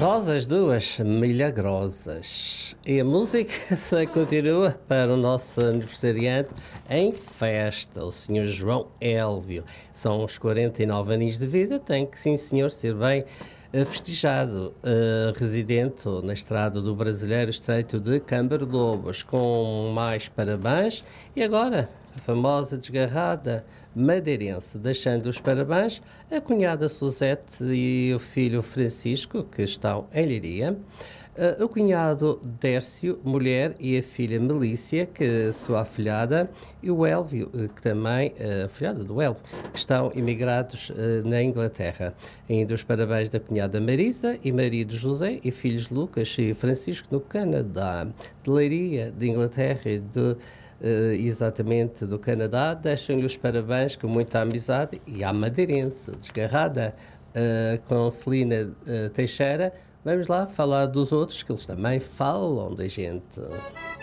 Rosas duas milagrosas. E a música se continua para o nosso aniversariante em festa, o Sr. João Élvio. São os 49 anos de vida, tem que, sim senhor, ser bem festejado. Residente na estrada do Brasileiro Estreito de Câmara de Lobos, com mais parabéns. E agora, a famosa desgarrada madeirense, deixando os parabéns a cunhada Suzete e o filho Francisco, que estão em Leiria, o cunhado Dércio, mulher, e a filha Melícia, que sua afilhada, e o Élvio, que também, a afilhada do Élvio, que estão imigrados na Inglaterra. Ainda os parabéns da cunhada Marisa e marido José e filhos Lucas e Francisco no Canadá, de Leiria, de Inglaterra e de exatamente do Canadá. Deixam-lhe os parabéns com muita amizade e à madeirense desgarrada, com Celina Teixeira. Vamos lá falar dos outros, que eles também falam da gente.